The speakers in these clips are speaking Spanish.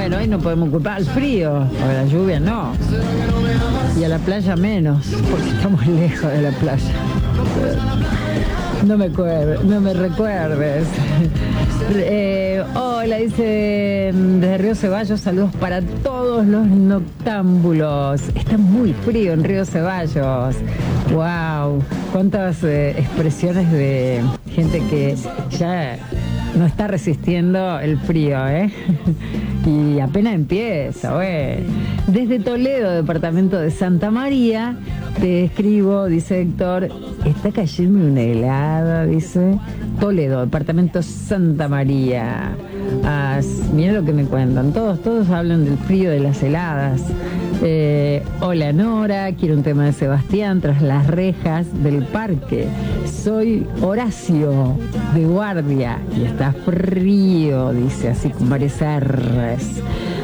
Bueno, hoy no podemos culpar al frío, o a la lluvia no. Y a la playa menos, porque estamos lejos de la playa. No me recuerdes. Hola, dice desde Río Ceballos, saludos para todos los noctámbulos. Está muy frío en Río Ceballos. Wow, cuántas expresiones de gente que ya no está resistiendo el frío, ¿eh? Y apenas empieza, güey. Desde Toledo, departamento de Santa María, te escribo, dice Héctor, está cayendo una helada, dice. Toledo, departamento Santa María. Mira lo que me cuentan, todos hablan del frío, de las heladas. Hola Nora, quiero un tema de Sebastián, Tras las rejas del parque. Soy Horacio, de guardia, y está frío, dice, así con varias R's.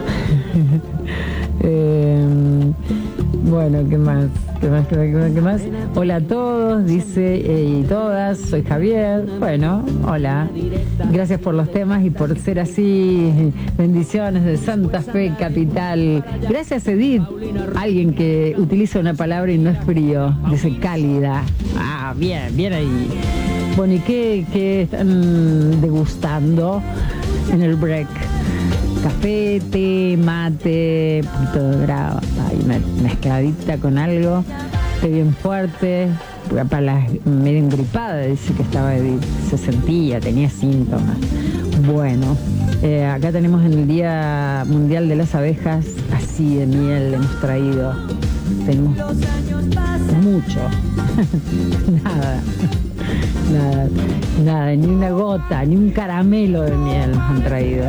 Bueno, ¿qué más? ¿Qué más? Hola a todos, dice, y todas, soy Javier. Bueno, hola. Gracias por los temas y por ser así. Bendiciones de Santa Fe, capital. Gracias, Edith. Alguien que utiliza una palabra y no es frío. Dice cálida. Bien ahí. Bueno, ¿y qué están degustando en el break? Café, té, mate, un poquito de grava, una mezcladita con algo, té bien fuerte, para la medio engripada, dice que estaba, se sentía, tenía síntomas. Bueno, acá tenemos en el Día Mundial de las Abejas, así de miel hemos traído, tenemos mucho, nada, ni una gota, ni un caramelo de miel nos han traído.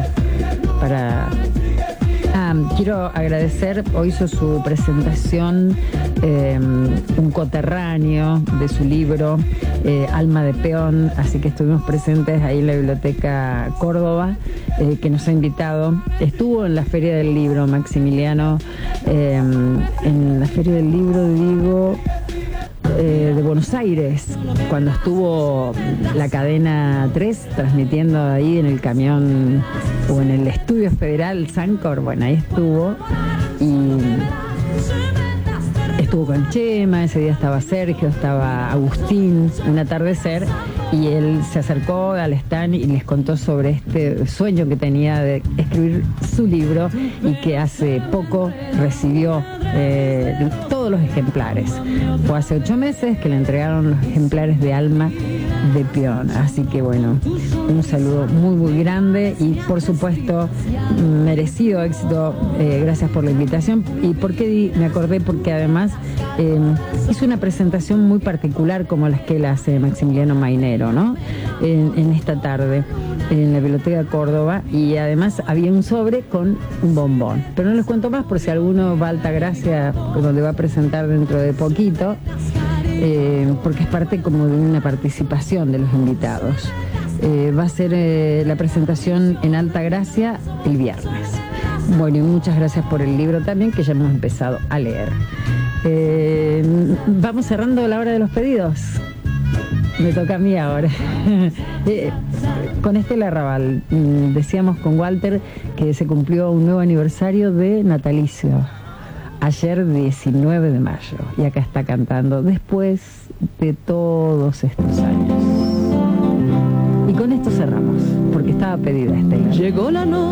Quiero agradecer, hoy hizo su presentación un coterráneo de su libro Alma de Peón, así que estuvimos presentes ahí en la Biblioteca Córdoba, que nos ha invitado. Estuvo en la Feria del Libro, Maximiliano, en la Feria del Libro, digo, de Buenos Aires, cuando estuvo la cadena 3 transmitiendo ahí en el camión o en el estudio federal Sancor. Bueno, ahí estuvo y estuvo con Chema, ese día estaba Sergio, estaba Agustín, un atardecer, y él se acercó al stand y les contó sobre este sueño que tenía de escribir su libro y que hace poco recibió todos los ejemplares. Fue hace 8 meses que le entregaron los ejemplares de Alma de Peón. Así que bueno, un saludo muy grande y por supuesto merecido éxito. Gracias por la invitación. ¿Y por qué me acordé? Porque además hizo una presentación muy particular como las que él hace Maximiliano Mainero, ¿no? En esta tarde en la Biblioteca Córdoba, y además había un sobre con un bombón, pero no les cuento más por si alguno va a Altagracia, donde va a presentar dentro de poquito, porque es parte como de una participación de los invitados. Va a ser la presentación en Altagracia el viernes. Bueno, y muchas gracias por el libro también, que ya hemos empezado a leer. Vamos cerrando la hora de los pedidos. Me toca a mí ahora. Con Estela Raval, decíamos con Walter que se cumplió un nuevo aniversario de natalicio. Ayer 19 de mayo. Y acá está cantando Después de todos estos años. Y con esto cerramos, porque estaba pedida Estela. Llegó la noche.